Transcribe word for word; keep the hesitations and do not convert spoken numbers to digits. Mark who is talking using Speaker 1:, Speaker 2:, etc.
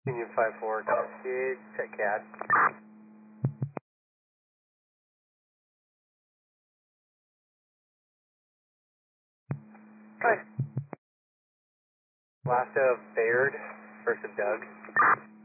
Speaker 1: Union five four, Cascade, check C A D. Hi. Last of Baird, first of Doug.